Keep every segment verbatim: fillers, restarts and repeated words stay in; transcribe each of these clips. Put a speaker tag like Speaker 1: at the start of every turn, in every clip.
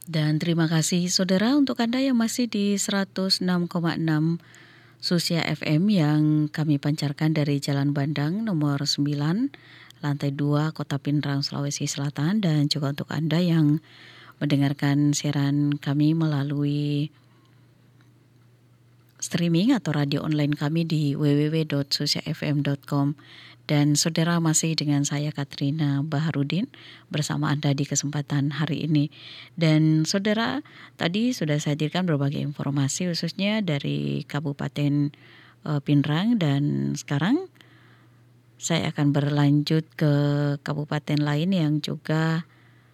Speaker 1: Dan terima kasih saudara untuk Anda yang masih di seratus enam koma enam Susia F M yang kami pancarkan dari Jalan Bandang nomor sembilan, lantai dua, Kota Pinrang, Sulawesi Selatan. Dan juga untuk Anda yang mendengarkan siaran kami melalui streaming atau radio online kami di w w w titik susia f m titik com. Dan saudara masih dengan saya Katrina Baharudin bersama Anda di kesempatan hari ini. Dan saudara, tadi sudah saya hadirkan berbagai informasi khususnya dari Kabupaten uh, Pinrang, dan sekarang saya akan berlanjut ke kabupaten lain yang juga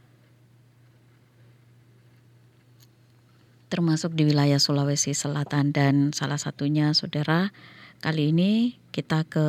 Speaker 1: termasuk di wilayah Sulawesi Selatan. Dan salah satunya saudara, kali ini kita ke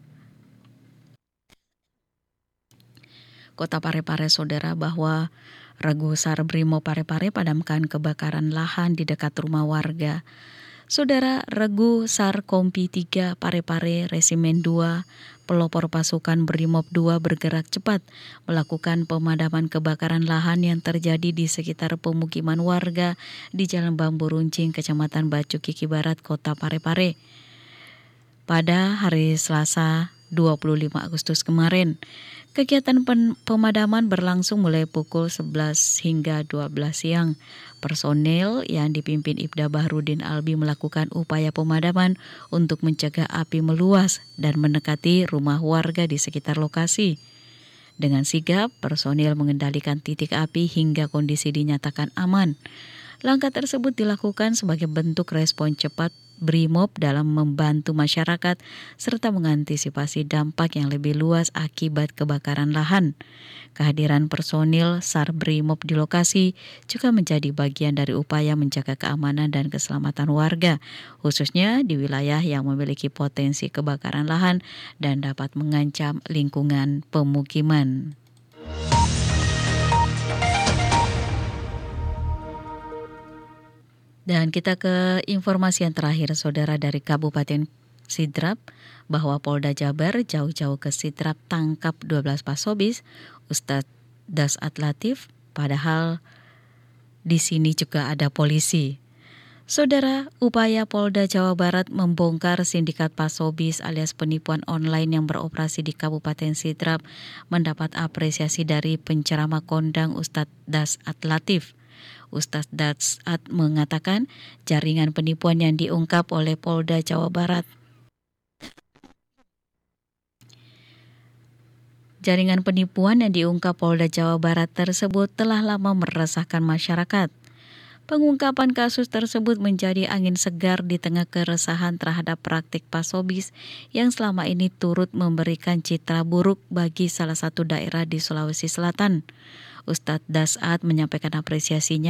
Speaker 1: Kota Parepare saudara, bahwa Regu SAR Brimob Parepare padamkan kebakaran lahan di dekat rumah warga. Saudara, Regu SAR Kompi tiga Parepare Resimen dua pelopor pasukan Brimob dua bergerak cepat melakukan pemadaman kebakaran lahan yang terjadi di sekitar pemukiman warga di Jalan Bambu Runcing, Kecamatan Bacu Kiki Barat, Kota Parepare pada hari Selasa dua puluh lima Agustus kemarin. Kegiatan pen- pemadaman berlangsung mulai pukul sebelas hingga dua belas siang. Personel yang dipimpin Ibda Bahrudin Albi melakukan upaya pemadaman untuk mencegah api meluas dan mendekati rumah warga di sekitar lokasi. Dengan sigap, personel mengendalikan titik api hingga kondisi dinyatakan aman. Langkah tersebut dilakukan sebagai bentuk respon cepat Brimob dalam membantu masyarakat serta mengantisipasi dampak yang lebih luas akibat kebakaran lahan. Kehadiran personil SAR Brimob di lokasi juga menjadi bagian dari upaya menjaga keamanan dan keselamatan warga, khususnya di wilayah yang memiliki potensi kebakaran lahan dan dapat mengancam lingkungan pemukiman. Dan kita ke informasi yang terakhir saudara, dari Kabupaten Sidrap, bahwa Polda Jabar jauh-jauh ke Sidrap tangkap dua belas pasobis Ustadz Dasat Latif, padahal di sini juga ada polisi. Saudara, upaya Polda Jawa Barat membongkar sindikat pasobis alias penipuan online yang beroperasi di Kabupaten Sidrap mendapat apresiasi dari penceramah kondang Ustadz Dasat Latif. Ustadz Dasat mengatakan jaringan penipuan yang diungkap oleh Polda Jawa Barat Jaringan penipuan yang diungkap Polda Jawa Barat tersebut telah lama meresahkan masyarakat. Pengungkapan kasus tersebut menjadi angin segar di tengah keresahan terhadap praktik pasobis yang selama ini turut memberikan citra buruk bagi salah satu daerah di Sulawesi Selatan. Ustadz Dasat menyampaikan apresiasinya